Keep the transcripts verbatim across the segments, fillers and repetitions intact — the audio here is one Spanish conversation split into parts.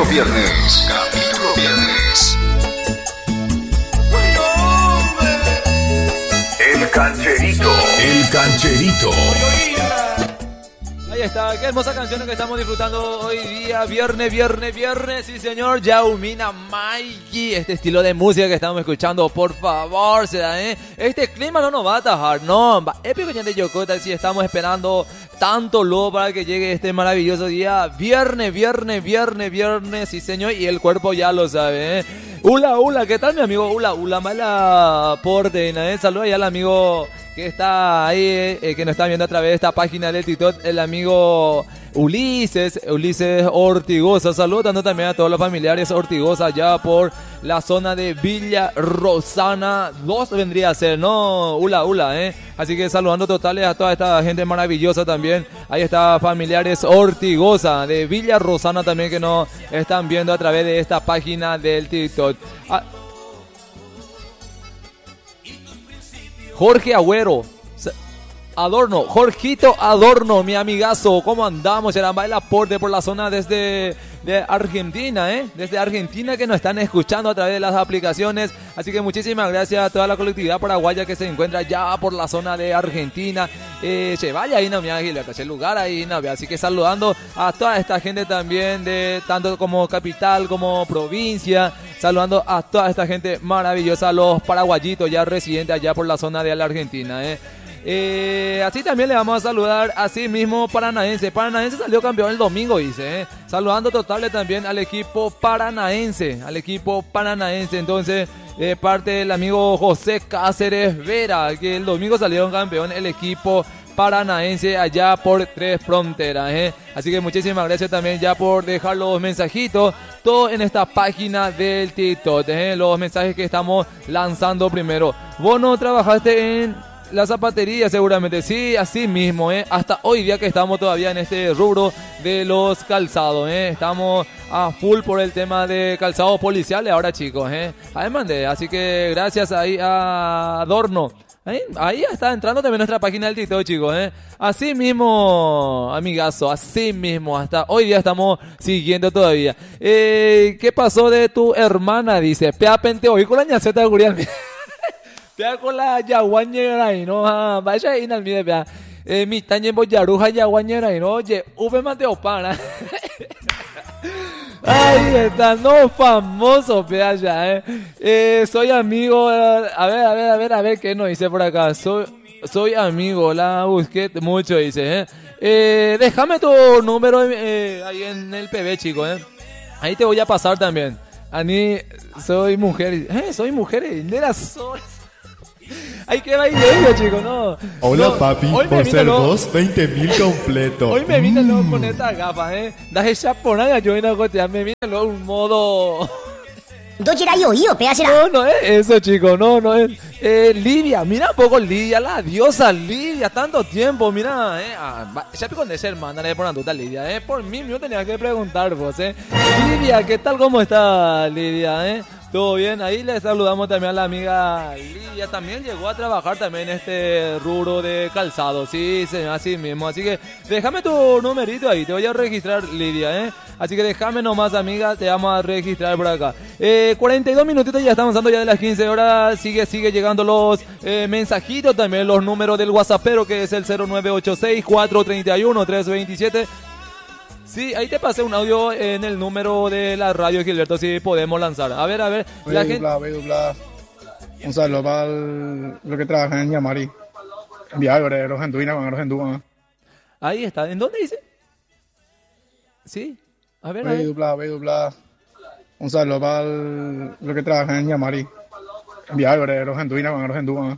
viernes. Capítulo viernes. El cancherito. El cancherito. Ahí está, qué hermosa canción que estamos disfrutando hoy día, viernes, viernes, viernes, sí señor, Yaumina Mikey, este estilo de música que estamos escuchando, por favor, se da, ¿eh? Este clima no nos va a atajar, no, épico de Yokota, si estamos esperando tanto luego para que llegue este maravilloso día, viernes, viernes, viernes, viernes, sí señor, y el cuerpo ya lo sabe, ¿eh? Ula, ula, ¿qué tal mi amigo? Ula, ula, mala porteina, ¿eh? Saluda ya al amigo que está ahí, eh, que nos está viendo a través de esta página de TikTok, el amigo Ulises, Ulises Ortigosa, saludando también a todos los familiares Ortigosa allá por la zona de Villa Rosana dos vendría a ser, ¿no? Ula, ula, ¿eh? Así que saludando totales a toda esta gente maravillosa también, ahí está familiares Ortigosa de Villa Rosana también que nos están viendo a través de esta página del TikTok. Ah, Jorge Agüero, Adorno, Jorgito Adorno, mi amigazo, ¿cómo andamos? Charamba, el aporte por la zona desde de Argentina, ¿eh? Desde Argentina que nos están escuchando a través de las aplicaciones. Así que muchísimas gracias a toda la colectividad paraguaya que se encuentra ya por la zona de Argentina. Eh, se vaya ahí, no me ágil, el lugar ahí, no, así que saludando a toda esta gente también de tanto como capital como provincia. Saludando a toda esta gente maravillosa, los paraguayitos ya residentes allá por la zona de la Argentina, ¿eh? Eh, así también le vamos a saludar así mismo Paranaense. Paranaense salió campeón el domingo, dice, ¿eh? Saludando total también al equipo Paranaense, al equipo Paranaense. Entonces, de parte del amigo José Cáceres Vera, que el domingo salieron campeón el equipo Paranaense allá por Tres Fronteras, ¿eh? Así que muchísimas gracias también ya por dejar los mensajitos, todo en esta página del TikTok, ¿eh? Los mensajes que estamos lanzando primero. Vos no trabajaste en la zapatería seguramente, sí, así mismo, ¿eh? Hasta hoy día que estamos todavía en este rubro de los calzados, ¿eh? Estamos a full por el tema de calzados policiales ahora, chicos, ¿eh? Ahí mandé, así que gracias ahí a Adorno. Ahí, ahí está entrando también nuestra página del TikTok, chicos, ¿eh? Así mismo, amigazo, así mismo, hasta hoy día estamos siguiendo todavía. Eh, ¿Qué pasó de tu hermana? Dice, pea pente hoy con la ñaceta de Gurial. Pea con la yaguañera ahí, ¿no? Ah, vaya ahí, no mire, pea. Eh, mi tañe boyaruja yaguañera ahí, ¿no? Oye, uve mateo pana. Ahí está, no famoso, pea ya, ¿eh? Eh, soy amigo, eh, a ver, a ver, a ver, a ver, ¿qué nos dice por acá? Soy, soy amigo, la busqué mucho, dice, ¿eh? Eh, déjame tu número eh, ahí en el P B, chico, ¿eh? Ahí te voy a pasar también. A mí, soy mujer, ¿eh? Soy mujer, de las soy... Hay que bailar, chico, no. Hola, no, papi, por ser lo... vos, veinte mil completo. Hoy me vine mm. luego con estas gafas, ¿eh? Daje chaponada, yo vine a cotear, me vine luego un modo... No, no es eso, chico, no, no es... Eh, Lidia, mira un poco Lidia, la diosa Lidia, tanto tiempo, mira, eh. Ah, ya con esa hermana le ponen tuta Lidia, eh. Por mí, yo tenía que preguntar vos, eh. Lidia, ¿qué tal, cómo está Lidia, eh? ¿Todo bien? Ahí le saludamos también a la amiga Lidia. También llegó a trabajar también en este rubro de calzado. Sí, señor, así mismo. Así que déjame tu numerito ahí. Te voy a registrar, Lidia, ¿eh? Así que déjame nomás, amiga. Te vamos a registrar por acá. Eh, cuarenta y dos minutitos. Ya estamos dando ya de las quince horas. Sigue, sigue llegando los eh, mensajitos. También los números del WhatsAppero, que es el cero nueve ocho seis, cuatro tres uno, tres dos siete. Sí, ahí te pasé un audio en el número de la radio, Gilberto, si podemos lanzar. A ver, a ver. Voy a dublar, voy a dublar. Un saludo para el, los que trabajan en Yamari. Enviar, los Argentina, con los Argentina. Ahí está. ¿En dónde dice? Sí. A ver, voy a ver. a dublar, voy a dublar. Un saludo para el, los que trabajan en Yamari. Enviar, los Argentina, con los Argentina.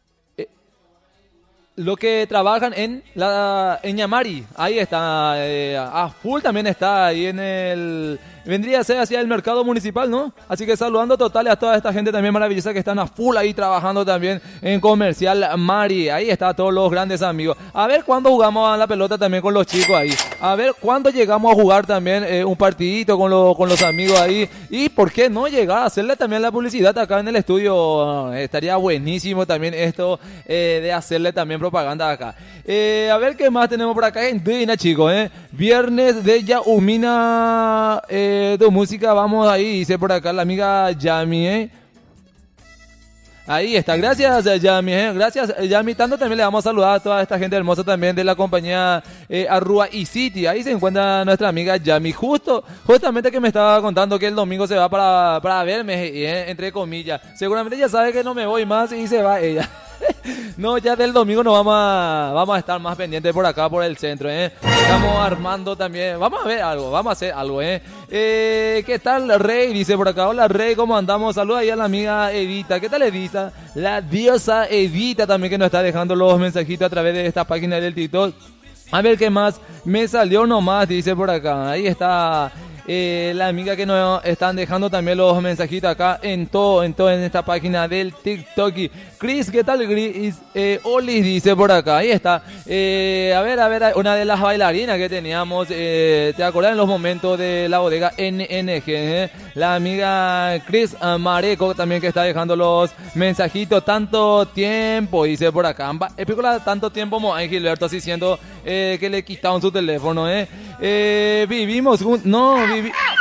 Lo que trabajan en la en Yamari, ahí está, eh, a full también está ahí en el, vendría a ser hacia el mercado municipal, ¿no? Así que saludando totales a toda esta gente también maravillosa que están a full ahí trabajando también en Comercial Mari, ahí está todos los grandes amigos. A ver cuándo jugamos a la pelota también con los chicos ahí, a ver cuándo llegamos a jugar también eh, un partidito con, lo, con los amigos ahí, y por qué no llegar a hacerle también la publicidad acá en el estudio, estaría buenísimo también esto eh, de hacerle también propaganda acá. Eh, a ver qué más tenemos por acá en Dina, chicos, eh. Viernes de Yaumina eh, de música, vamos ahí, dice por acá la amiga Yami, eh. Ahí está, gracias Yami, eh. gracias Yami, tanto también le vamos a saludar a toda esta gente hermosa también de la compañía eh, Arrua y City, ahí se encuentra nuestra amiga Yami, justo, justamente que me estaba contando que el domingo se va para, para verme, eh, entre comillas, seguramente ya sabe que no me voy más y se va ella. No, ya del domingo nos vamos a, vamos a estar más pendientes por acá, por el centro, ¿eh? Estamos armando también, vamos a ver algo, vamos a hacer algo, ¿eh? eh ¿Qué tal, Rey? Dice por acá, hola, Rey, ¿cómo andamos? Saluda ahí a la amiga Evita, ¿qué tal, Evita? La diosa Evita también que nos está dejando los mensajitos a través de esta página del TikTok. A ver qué más me salió nomás, dice por acá, ahí está... Eh, la amiga que nos están dejando también los mensajitos acá en todo, en todo en esta página del TikTok. Chris, ¿qué tal, Chris? Eh, Olis dice por acá, ahí está. Eh, a ver, a ver, una de las bailarinas que teníamos, eh, ¿te acordás en los momentos de la bodega N N G? Eh? La amiga Chris Mareco también que está dejando los mensajitos. Tanto tiempo, dice por acá. Espícola, tanto tiempo, Moay Gilberto, así siendo eh, que le quitaron su teléfono, ¿eh? eh vivimos juntos, no, vivimos.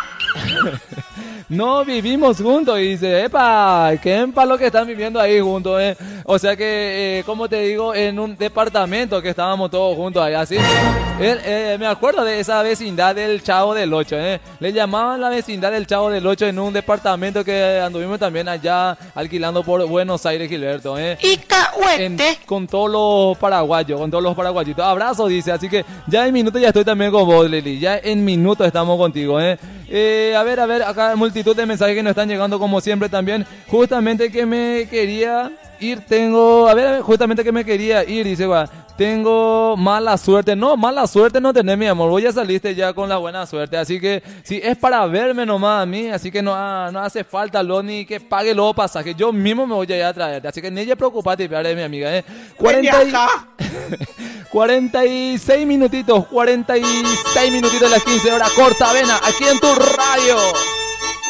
No vivimos juntos, y dice, epa, qué empa lo que están viviendo ahí juntos, eh. O sea que, eh, como te digo, en un departamento que estábamos todos juntos ahí, así. Él, eh, me acuerdo de esa vecindad del Chavo del Ocho, eh. Le llamaban la vecindad del Chavo del Ocho en un departamento que anduvimos también allá alquilando por Buenos Aires, Gilberto, eh. Y cahuete. Con todos los paraguayos, con todos los paraguayitos. Abrazo, dice, así que ya en minutos ya estoy también con vos, Lili. Ya en minutos estamos contigo, eh. Eh, a ver, a ver, acá multitud de mensajes que nos están llegando como siempre también. Justamente que me quería ir, tengo, a ver, a ver justamente que me quería ir, dice, va, tengo mala suerte. No, mala suerte no tenés, mi amor, vos ya saliste ya con la buena suerte, así que si es para verme nomás a mí, así que no, no hace falta lo ni que pague los pasajes, yo mismo me voy a ir a traerte, así que ni ella preocupate, mi amiga, eh. cuarenta y... cuarenta y seis minutitos, cuarenta y seis minutitos de las quince horas, corta vena, aquí en tu radio.